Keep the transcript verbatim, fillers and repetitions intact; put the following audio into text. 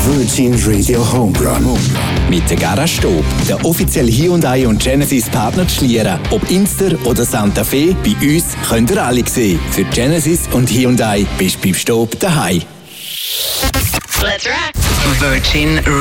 Virgin Radio Home Run. Mit der Garage Stob, der offizielle Hyundai und Genesis Partner zu Schlieren. Ob Inster oder Santa Fe, bei uns könnt ihr alle sehen. Für Genesis und Hyundai bist du beim Stob daheim. Let's rock. Virgin